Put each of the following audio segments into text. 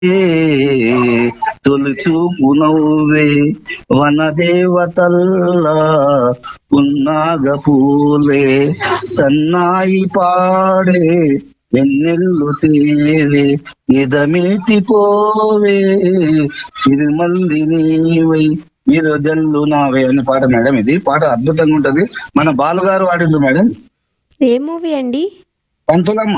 ఏ తొలి చూపు నవ్వే వనదేవతల్లా ఉన్నాగ పూలే సన్నాయి పాడే వెన్నెల్లు తేవే ఇదమేటి పోవే సిరిమల్లి నీవై ఈరోజల్లు నావే అనే పాట మేడం. ఇది పాట అద్భుతంగా ఉంటది. మన బాలుగారు వాడిండ్రు మేడం. ఏ మూవీ అండి? పంతులమ్మ.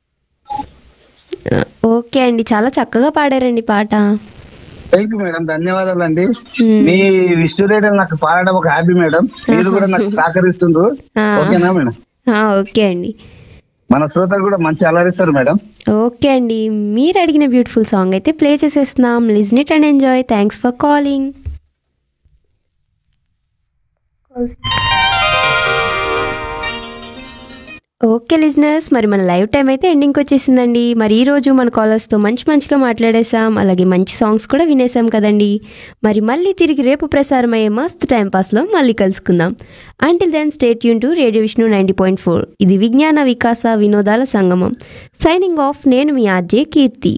ఓకే అండి, చాలా చక్కగా పాడారండి పాట. థ్యాంక్ యూ మేడం, ధన్యవాదాలండి. మీ విష్ణురేడియో నాకు పాడడం ఒక హ్యాపీ మేడం. మీరు కూడా నాకు సహకరిస్తుండ్రు. ఓకేనా మేడం? ఓకే అండి. మన శ్రోతలు కూడా మంచి అలరిస్తారు మేడం. ఓకే అండి, మీరు అడిగిన బ్యూటిఫుల్ సాంగ్ అయితే ప్లే చేసేస్తున్నాం. Listen it and enjoy. Thanks for calling. Okay listeners, మరి మన లైవ్ టైం అయితే ఎండింగ్కి వచ్చేసిందండి. మరి ఈరోజు మన కాలర్స్తో మంచిగా మాట్లాడేసాం, అలాగే మంచి సాంగ్స్ కూడా వినేసాం కదండి. మరి మళ్ళీ తిరిగి రేపు ప్రసారమయ్యే మస్త్ టైంపాస్లో మళ్ళీ కలుసుకుందాం. Until then stay tune to radio Vishnu 90.4. ఇది విజ్ఞాన వికాస వినోదాల సంగమం. సైనింగ్ ఆఫ్, నేను మీ ఆర్జే కీర్తి.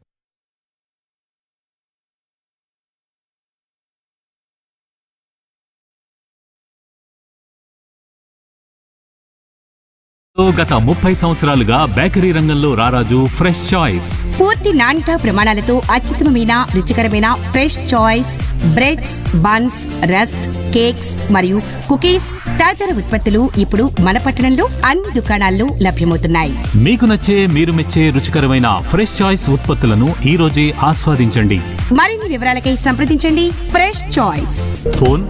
గత 30 సంవత్సరాలుగా బేకరీ రంగంలో రారాజు ఫ్రెష్ చాయిస్. పూర్తి నాణ్యత ప్రమాణాలతో అత్యుత్తమమైన రుచికరమైన fresh choice breads, buns, rusk, cakes మరియు కుకీస్ తదితర ఉత్పత్తులు ఇప్పుడు మన పట్టణంలో అన్ని దుకాణాల్లో లభ్యమవుతున్నాయి. మీకు నచ్చే, మీరు మెచ్చే రుచికరమైన ఫ్రెష్ చాయిస్ ఉత్పత్తులను ఈ రోజే ఆస్వాదించండి. మరిన్ని వివరాలకై సంప్రదించండి ఫ్రెష్ చాయిస్. ఫోన్